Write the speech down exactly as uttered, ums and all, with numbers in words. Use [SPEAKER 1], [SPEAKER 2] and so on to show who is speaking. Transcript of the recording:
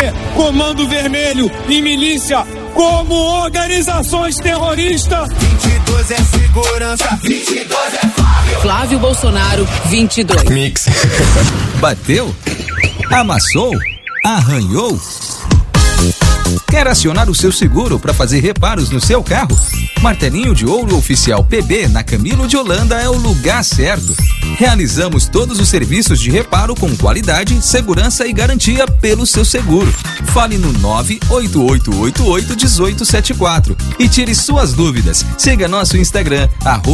[SPEAKER 1] vê Comando Vermelho e milícia como organizações terroristas.
[SPEAKER 2] vinte e dois é segurança, vinte e dois é Flávio.
[SPEAKER 3] Flávio Bolsonaro, vinte e dois.
[SPEAKER 4] Mix.
[SPEAKER 5] Bateu? Amassou? Arranhou? Quer acionar o seu seguro para fazer reparos no seu carro? Martelinho de Ouro Oficial P B na Camilo de Holanda é o lugar certo. Realizamos todos os serviços de reparo com qualidade, segurança e garantia pelo seu seguro. Fale no nove oito oito oito oito um oito sete quatro e tire suas dúvidas. Siga nosso Instagram, arroba